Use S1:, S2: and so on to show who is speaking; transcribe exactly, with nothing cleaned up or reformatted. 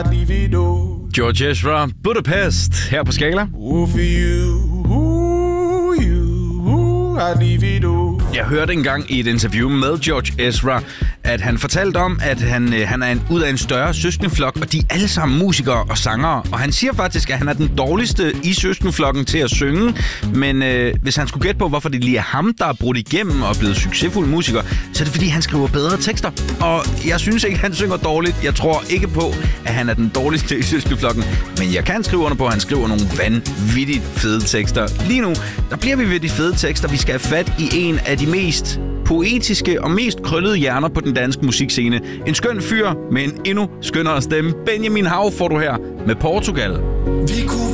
S1: George Ezra, Budapest, her på Skala. Jeg hørte engang i et interview med George Ezra, at han fortalte om, at han, han er en, ud af en større søskendeflok, og de er alle sammen musikere og sangere. Og han siger faktisk, at han er den dårligste i søskendeflokken til at synge. Men øh, hvis han skulle gætte på, hvorfor det lige er ham, der er brudt igennem og blevet succesfuld musiker, så er det fordi, han skriver bedre tekster. Og jeg synes ikke, han synger dårligt. Jeg tror ikke på, at han er den dårligste i søskendeflokken. Men jeg kan skrive under på, at han skriver nogle vanvittigt fede tekster. Lige nu, der bliver vi ved de fede tekster. Vi skal have fat i en af de mest poetiske og mest krøllede hjerner på den danske musikscene. En skøn fyr med en endnu skønnere stemme. Benjamin Hav får du her med Portugal.